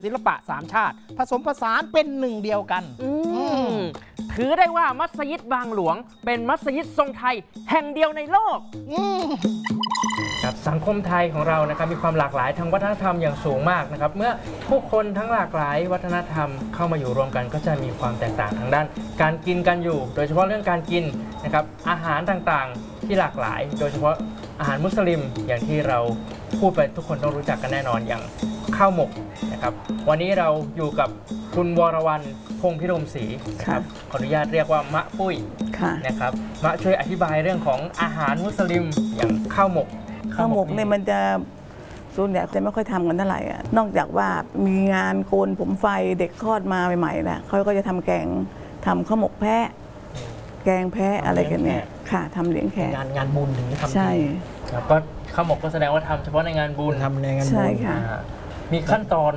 ศิลปะสามชาติผสมผสานเป็นหนึ่งเดียวกันถือได้ว่ามัสยิดบางหลวงเป็นมัสยิดทรงไทยแห่งเดียวในโลกครับสังคมไทยของเรานะครับมีความหลากหลายทางวัฒนธรรมอย่างสูงมากนะครับเมื่อผู้คนทั้งหลากหลายวัฒนธรรมเข้ามาอยู่รวมกันก็จะมีความแตกต่างทางด้านการกินกันอยู่โดยเฉพาะเรื่องการกินนะครับอาหารต่างๆที่หลากหลายโดยเฉพาะอาหารมุสลิมอย่างที่เราพูดไปทุกคนต้องรู้จักกันแน่นอนอย่างข้าวหมกนะครับวันนี้เราอยู่กับคุณวรวรรณพงษ์พิรมศรีครับขออนุญาตเรียกว่ามะปุ้ยนะครับมะช่วยอธิบายเรื่องของอาหารมุสลิมอย่างข้าวหมกเนี่ยมันจะส่วนใหญ่จะไม่ค่อยทำกันเท่าไหร่นอกจากว่ามีงานโกนผมไฟเด็กคลอดมาใหม่ๆนะเขาก็จะทำแกงทำข้าวหมกแพะแกงแพะอะไรกันเนี่ยค่ะทำเลี้ยงแขกงานบุญถึงทำใช่แล้วก็ข้าวหมกก็แสดงว่าทำเฉพาะในงานบุญทำในงานบุญใช่ค่ะมีขั้นตอน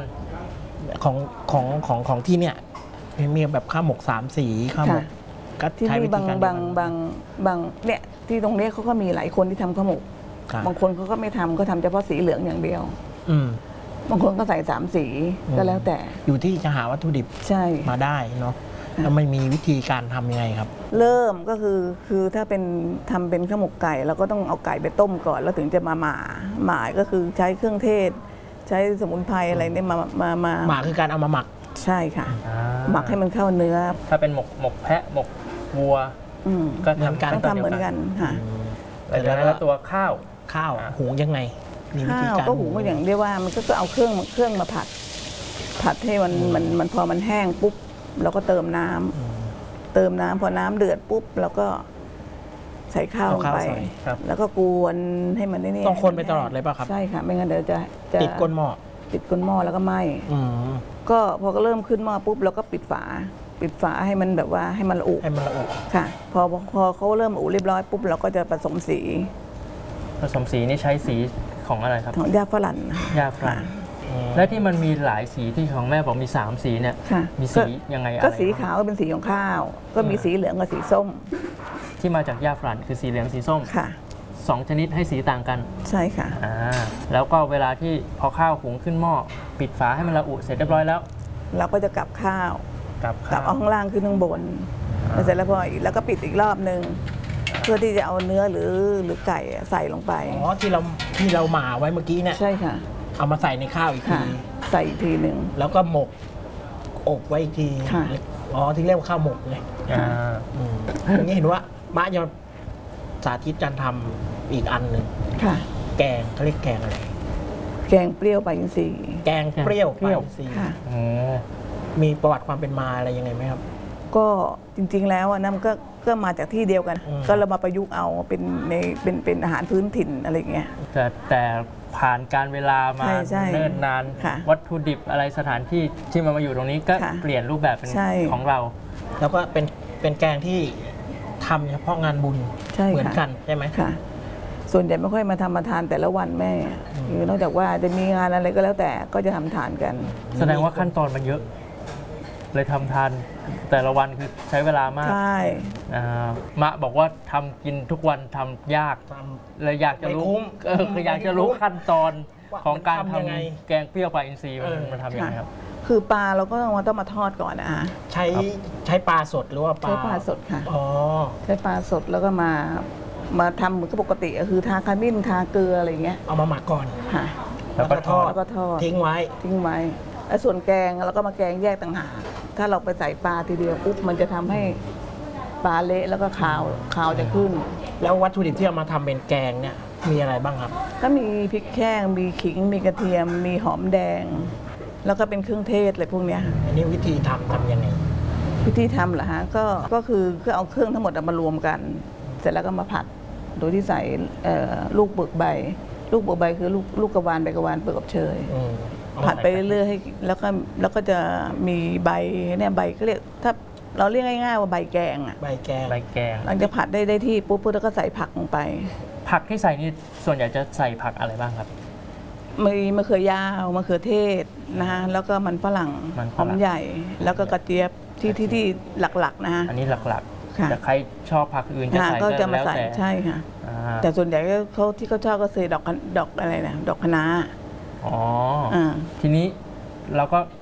ของที่เนี่ยมีแบบข้าวหมก3 สีข้าวหมกก็ที่นี่บางเนี่ยที่ตรงนี้เขาก็มีหลายคนที่ทำข้าวหมกบางคนเขาก็ไม่ทำก็ทำเฉพาะสีเหลืองอย่างเดียวบางคนก็ใส่3 สีก็แล้วแต่อยู่ที่จะหาวัตถุดิบใช่มาได้เนาะแล้วไม่มีวิธีการทำยังไงครับเริ่มก็คือถ้าเป็นทำเป็นข้าวหมกไก่เราก็ต้องเอาไก่ไปต้มก่อนแล้วถึงจะมาหม่าก็คือใช้เครื่องเทศใช้สมุนไพรอะไรเนี่ยหม่าคือการเอามาหมักใช่ค่ะหมักให้มันเข้าเนื้อถ้าเป็นหมกแพะหมกวัวก็ทำต้องทำเหมือนกันค่ะแล้วตัวข้าวหุงยังไงข้าวก็หุงก็อย่างเรียกว่ามันก็เอาเครื่องมาผัดให้มันพอมันแห้งปุ๊บเราก็เติมน้ำพอน้ำเดือดปุ๊บเราก็ใส่ข้าวลงไปแล้วก็กวนให้มันนี่ต้องคนไปตลอดเลยป่ะครับใช่ค่ะไม่งั้นเดี๋ยวจะติดก้นหม้อแล้วก็ไหม้ก็พอก็เริ่มขึ้นหม้อปุ๊บเราก็ปิดฝาให้มันแบบว่าให้มันละอุค่ะพอเขาเริ่มอุเรียบร้อยปุ๊บเราก็จะผสมสีนี่ใช้สีของอะไรครับของยาฝรั่งและที่มันมีหลายสีที่ของแม่บอกมี3 สีเนี่ยมีสียังไงก็สีขาวก็เป็นสีของข้าวก็มีสีเหลืองกับสีส้มที่มาจากหญ้าฝรั่งคือสีเหลืองสีส้มค่ะ 2 ชนิดให้สีต่างกันใช่ค่ะแล้วก็เวลาที่พอข้าวหุงขึ้นหม้อปิดฝาให้มันละอุเสร็จเรียบร้อยแล้วเราก็จะกลับข้าวเอาข้างล่างขึ้นข้างบนเสร็จแล้วพอแล้วก็ปิดอีกรอบนึงเพื่อที่จะเอาเนื้อหรือไก่ใส่ลงไปที่เราหม่าไว้เมื่อกี้เนี่ยใช่ค่ะเอามาใส่ในข้าวอีกทีใส่อีกทีหนึ่งแล้วก็หมกอบไว้อีกทีที่เรียกว่าข้าวหมกไงอย่างนี้เห็นว่าบ้านยังสาธิตการทำอีกอันหนึ่งแกงเขาเรียกแกงอะไรแกงเปรี้ยวปลาอินทรีย์แกงเปรี้ยวปลาอินทรีย์มีประวัติความเป็นมาอะไรยังไงไหมครับก็จริงๆแล้วนะมันก็มาจากที่เดียวกันก็เรามาประยุกต์เอาเป็นอาหารพื้นถิ่นอะไรเงี้ยแต่ผ่านการเวลามาเนิ่นนานวัตถุดิบอะไรสถานที่มาอยู่ตรงนี้ก็เปลี่ยนรูปแบบเป็นของเราแล้วก็เป็นแกงที่ทำเฉพาะงานบุญเหมือนกันใช่ไหมค่ะส่วนใหญ่ไม่ค่อยมาทานแต่ละวันแม่คือนอกจากว่าจะมีงานอะไรก็แล้วแต่ก็จะทำทานกันแสดงว่าขั้นตอนมันเยอะเลยทำทานแต่ละวันคือใช้เวลามากใช่มะบอกว่าทำกินทุกวันทำยากเลยอยากจะรู้อยากจะรู้ขั้นตอนของการทำแกงเปรี้ยวปลาอินทรีย์มันทำยังไงครับคือปลาเราก็ต้องมาทอดก่อนใช้ปลาสดหรือว่าใช้ปลาสดค่ะใช้ปลาสดแล้วก็มาทำเหมือนกับปกติคือทาขมิ้นทาเกลืออะไรเงี้ยเอามาหมักก่อนค่ะแล้วก็ทอดทิ้งไว้แล้วส่วนแกงเราก็มาแกงแยกต่างหากถ้าเราไปใส่ปลาทีเดียวปุ๊บมันจะทำให้ปลาเละแล้วก็คาวจะขึ้นแล้ววัตถุดิบที่เอามาทำเป็นแกงเนี่ยมีอะไรบ้างครับก็มีพริกแห้งมีขิงมีกระเทียมมีหอมแดงแล้วก็เป็นเครื่องเทศอะไรพวกนี้อันนี้วิธีทำยังไงวิธีทำเหรอฮะก็คือเอาเครื่องทั้งหมดมารวมกันเสร็จแล้วก็มาผัดโดยที่ใส่ลูกเปลือกใบคือลูกกระวานใบกระวานเปลือกกับเชยผัดไปเรื่อยๆแล้วก็จะมีใบเนี่ยใบก็เรียกถ้าเราเรียกง่ายๆว่าใบแกงใบแกงหลังจากผัดได้ที่ปุ๊บแล้วก็ใส่ผักลงไปผักที่ใส่นี่ส่วนใหญ่จะใส่ผักอะไรบ้างครับมีมะเขือยาวมะเขือเทศนะฮะแล้วก็มันฝรั่งหอมใหญ่แล้วก็กระเจี๊ยบที่หลักๆนะฮะอันนี้หลักๆแต่ใครชอบผักอื่นจะใส่ก็แล้วแต่ใช่ค่ะแต่ส่วนใหญ่เขาที่เขาชอบก็ใส่ดอกอะไรนะดอกคะน้าทีนี้เราก็